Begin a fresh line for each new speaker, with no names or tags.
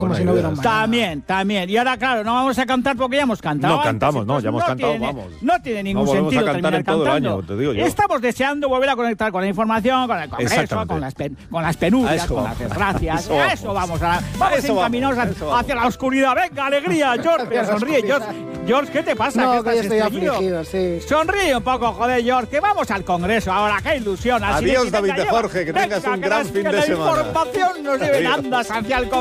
Como si no hubiera un mañana.
También. Y ahora, claro, no vamos a cantar porque ya hemos cantado.
No cantamos,
antes,
ya hemos cantado,
tiene,
vamos.
No tiene ningún
No volvemos
sentido
a cantar
terminar
en todo el
cantando.
año, te digo yo.
Estamos deseando volver a conectar con la información, con el Congreso, con las penurias, con las desgracias. A eso vamos encaminados hacia la oscuridad. Venga, alegría, George, sonríe. George, ¿qué te pasa?
No,
¿Qué
que yo
estás
estoy afligido, sí.
Sonríe un poco, joder, George, que vamos al Congreso ahora. ¡Qué ilusión! Así
Adiós, David de Jorge, que tengas un gran fin de semana.
La información nos lleve en andas hacia el Congreso.